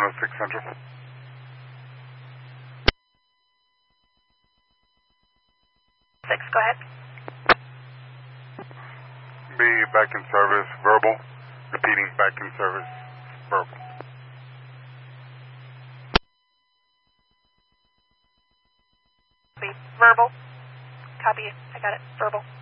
106 Central. Go ahead. Be back in service, verbal. Repeating, back in service, verbal. Verbal. Copy. I got it. Verbal.